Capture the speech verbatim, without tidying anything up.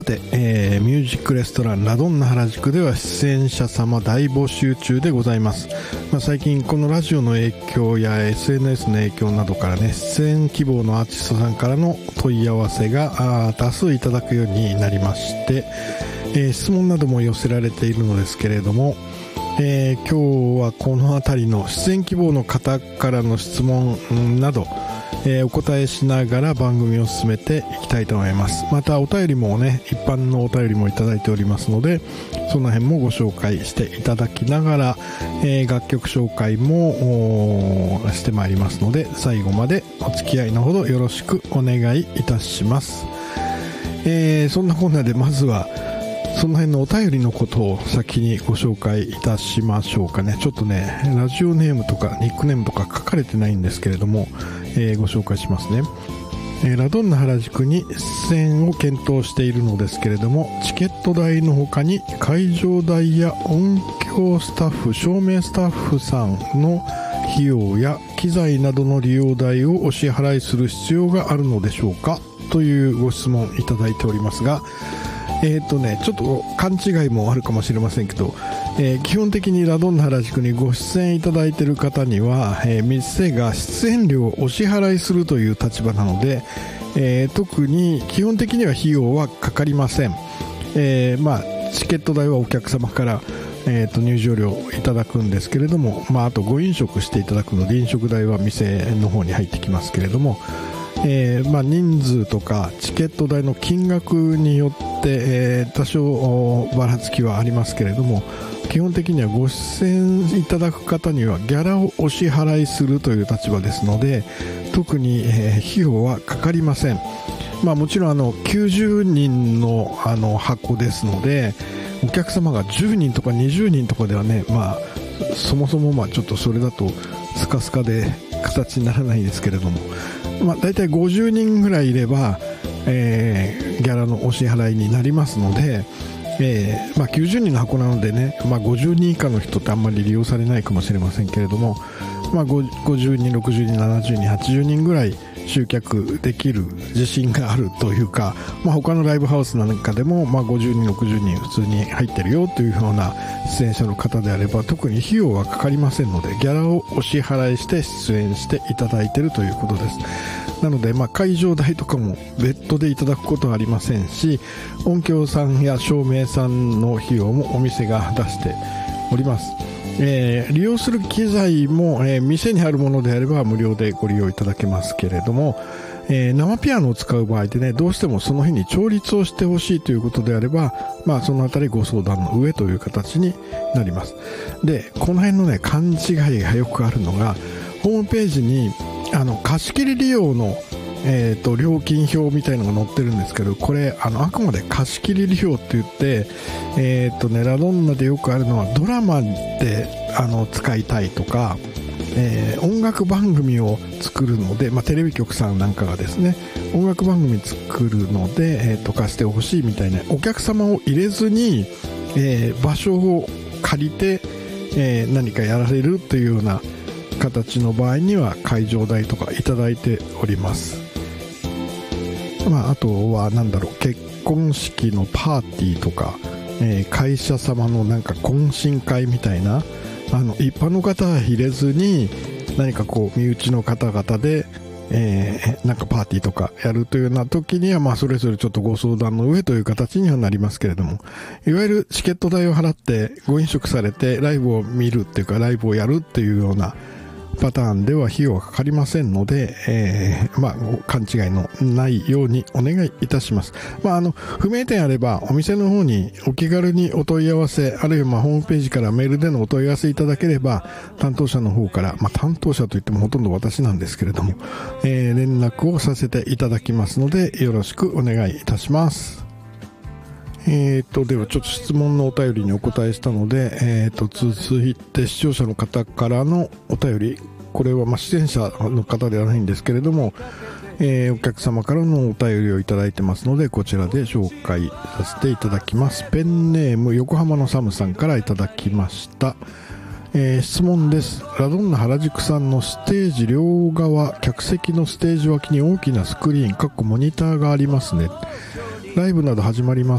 で、えー、ミュージックレストランラドンナ原宿では出演者様大募集中でございます。まあ、最近このラジオの影響や エスエヌエス の影響などからね、出演希望のアーティストさんからの問い合わせが多数いただくようになりまして、えー、質問なども寄せられているのですけれども、えー、今日はこのあたりの出演希望の方からの質問など、えー、お答えしながら番組を進めていきたいと思います。またお便りもね、一般のお便りもいただいておりますので、その辺もご紹介していただきながら、えー、楽曲紹介もしてまいりますので、最後までお付き合いのほどよろしくお願いいたします。えー、そんなこんなでまずはその辺のお便りのことを先にご紹介いたしましょうかね。ちょっとね、ラジオネームとかニックネームとか書かれてないんですけれども、えー、ご紹介しますね。えー、ラドンナ原宿に出演を検討しているのですけれども、チケット代の他に会場代や音響スタッフ、照明スタッフさんの費用や機材などの利用代をお支払いする必要があるのでしょうか、というご質問いただいておりますが、えーとね、ちょっと勘違いもあるかもしれませんけど、えー、基本的にラドンナ原宿にご出演いただいている方には、えー、店が出演料をお支払いするという立場なので、えー、特に基本的には費用はかかりません。えーまあ、チケット代はお客様から、えーと入場料いただくんですけれども、まあ、あとご飲食していただくので飲食代は店の方に入ってきますけれども、えーまあ、人数とかチケット代の金額によって、えー、多少ばらつきはありますけれども、基本的にはご出演いただく方にはギャラをお支払いするという立場ですので、特に、えー、費用はかかりません。まあ、もちろんあのきゅうじゅうにん の, あの箱ですので、お客様がじゅうにんとかにじゅうにんとかではね、まあ、そもそもまあちょっとそれだとスカスカで形にならないですけれども、まあ、大体ごじゅうにんぐらいいれば、えー、ギャラのお支払いになりますので、えーまあ、きゅうじゅうにんの箱なのでね、まあ、ごじゅうにん以下の人ってあんまり利用されないかもしれませんけれども、まあ、ごじゅうにん、ろくじゅうにん、ななじゅうにん、はちじゅうにんぐらい集客できる自信があるというか、まあ、他のライブハウスなんかでも、まあ、ごじゅうにん、ろくじゅうにん普通に入ってるよというような出演者の方であれば、特に費用はかかりませんので、ギャラをお支払いして出演していただいているということです。なので、まあ、会場代とかも別途でいただくことはありませんし、音響さんや照明さんの費用もお店が出しております。えー、利用する機材も、えー、店にあるものであれば無料でご利用いただけますけれども、えー、生ピアノを使う場合でね、どうしてもその日に調律をしてほしいということであれば、まあ、そのあたりご相談の上という形になります。で、この辺のね、勘違いがよくあるのが、ホームページにあの貸し切り利用の、えー、と料金表みたいなのが載ってるんですけど、これあのあくまで貸し切り利用って言って、えーとね、ラドンナでよくあるのはドラマであの使いたいとか、えー、音楽番組を作るので、まあ、テレビ局さんなんかがですね、音楽番組作るので、えー、と貸してほしいみたいな、お客様を入れずに、えー、場所を借りて、えー、何かやられるというような形の場合には会場代とかいただいております。まあ、あとはなんだろう、結婚式のパーティーとか、えー、会社様のなんか懇親会みたいな、あの一般の方は入れずに何かこう身内の方々で、えー、なんかパーティーとかやるというような時には、まあそれぞれちょっとご相談の上という形にはなりますけれども、いわゆるチケット代を払ってご飲食されてライブを見るっていうかライブをやるっていうようなパターンでは費用はかかりませんので、えー、まあ勘違いのないようにお願いいたします。まああの不明点あればお店の方にお気軽にお問い合わせ、あるいはまあホームページからメールでのお問い合わせいただければ、担当者の方から、まあ担当者といってもほとんど私なんですけれども、えー、連絡をさせていただきますのでよろしくお願いいたします。えーとではちょっと質問のお便りにお答えしたので、えーと続いて視聴者の方からのお便り、これはまあ出演者の方ではないんですけれども、えー、お客様からのお便りをいただいてますので、こちらで紹介させていただきます。ペンネーム横浜のサムさんからいただきました。えー、質問です。ラドンナ原宿さんのステージ両側、客席のステージ脇に大きなスクリーン、かっこモニターがありますね。 ライブなど始まりま